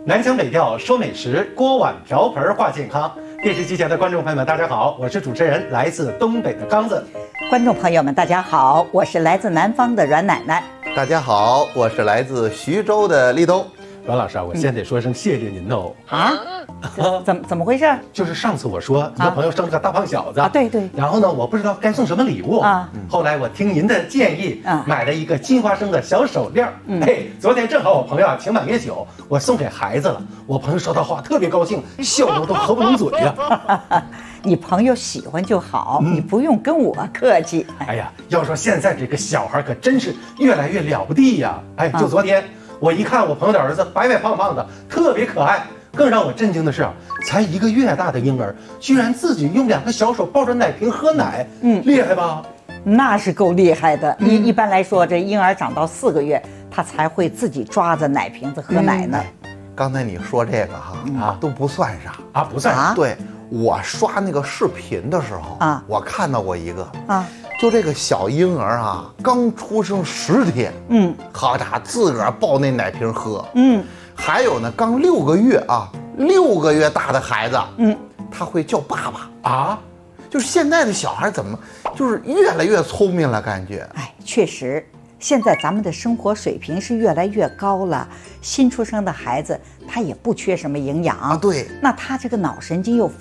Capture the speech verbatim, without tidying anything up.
南腔北调说美食，锅碗瓢盆话健康。电视机前的观众朋友们，大家好，我是主持人，来自东北的刚子。 观众朋友们，大家好，我是来自南方的阮奶奶。 大家好，我是来自徐州的立冬。 阮老师啊，我先得说声谢谢您哦。 啊？怎么怎么回事？ 就是上次我说一个朋友生了个大胖小子啊，对对。 然后呢，我不知道该送什么礼物啊。 后来我听您的建议， 啊， 买了一个金花生的小手链。嗯，嘿，昨天正好我朋友啊请满月酒，我送给孩子了。我朋友收到话特别高兴，笑得都合不拢嘴呀。 你朋友喜欢就好，嗯，你不用跟我客气。 哎呀，要说现在这个小孩可真是越来越了不地呀！哎，就昨天。啊，我一看我朋友的儿子白白胖胖的，特别可爱。更让我震惊的是啊，才一个月大的婴儿，居然自己用两个小手抱着奶瓶喝奶，嗯，厉害吧？ 那是够厉害的。一、嗯、一般来说，这婴儿长到四个月，他才会自己抓着奶瓶子喝奶呢。 嗯，刚才你说这个哈啊都不算啥啊，不算啥。 对，我刷那个视频的时候啊，我看到过一个啊。就这个小婴儿啊，刚出生十天，嗯，好家伙，自个儿抱那奶瓶喝，嗯，还有呢，刚六个月啊，六个月大的孩子，嗯，他会叫爸爸啊，就是现在的小孩怎么，就是越来越聪明了，感觉， 哎，确实，现在咱们的生活水平是越来越高了，新出生的孩子他也不缺什么营养啊， 对， 那他这个脑神经又